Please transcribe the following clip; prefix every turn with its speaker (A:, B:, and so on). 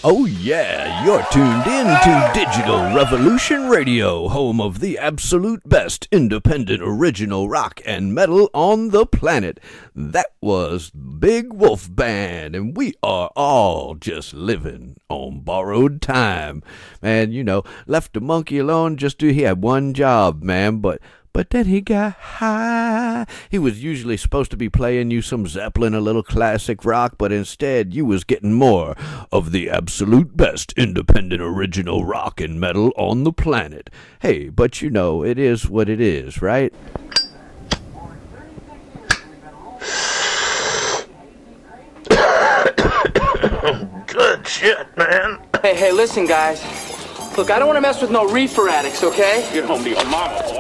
A: Oh yeah, you're tuned in to Digital Revolution Radio, home of the absolute best independent original rock and metal on the planet. That was Big Wolf Band, and we are all just living on borrowed time. Man, you know, left the monkey alone he had one job, man, but then he got high. He was usually supposed to be playing you some Zeppelin, a little classic rock, but instead you was getting more of the absolute best independent original rock and metal on the planet. Hey, but you know, it is what it is, right?
B: Good shit, man.
C: Hey, listen, guys. Look, I don't want to mess with no reefer addicts, okay?
B: Get home to your mama.